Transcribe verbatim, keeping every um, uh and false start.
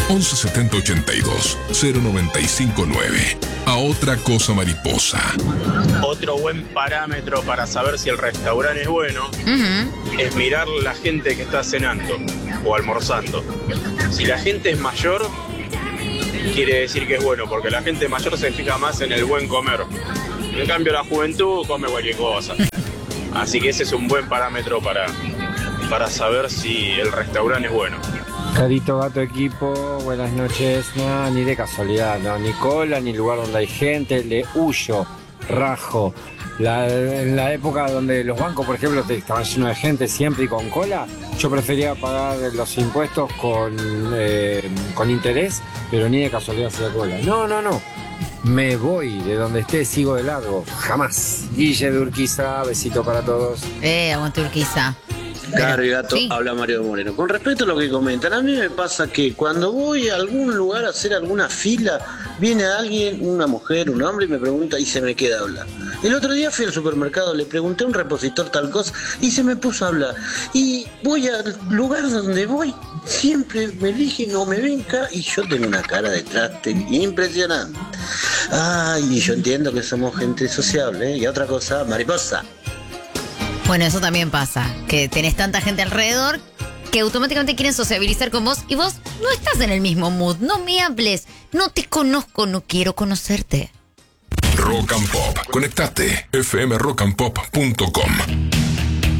once setenta ochenta y dos cero noventa y cinco nueve. A Otra Cosa Mariposa. Otro buen parámetro para saber si el restaurante es bueno uh-huh. es mirar la gente que está cenando o almorzando. Si la gente es mayor, quiere decir que es bueno, porque la gente mayor se fija más en el buen comer. En cambio, la juventud come cualquier cosa. Así que ese es un buen parámetro para, para saber si el restaurante es bueno. Carito Gato Equipo, buenas noches. No, ni de casualidad, no, ni cola, ni lugar donde hay gente, le huyo, rajo. La, en la época donde los bancos, por ejemplo, estaban llenos de gente siempre y con cola, yo prefería pagar los impuestos con, eh, con interés, pero ni de casualidad hacía cola. No, no, no. Me voy, de donde esté sigo de largo, jamás. Guille de Urquiza, besito para todos. Eh, aguante Urquiza. Caro y Gato, sí. Habla Mario Moreno. Con respecto a lo que comentan, a mí me pasa que cuando voy a algún lugar a hacer alguna fila, viene alguien, una mujer, un hombre, y me pregunta y se me queda a hablar. El otro día fui al supermercado, le pregunté a un repositor tal cosa y se me puso a hablar. Y voy al lugar donde voy, siempre me eligen o me ven acá y yo tengo una cara de traste impresionante. Ay, y yo entiendo que somos gente sociable, ¿eh? Y otra cosa, mariposa. Bueno, eso también pasa, que tenés tanta gente alrededor que automáticamente quieren sociabilizar con vos y vos no estás en el mismo mood. No me hables, no te conozco, no quiero conocerte. Rock and Pop. Conectate. f m rock and pop punto com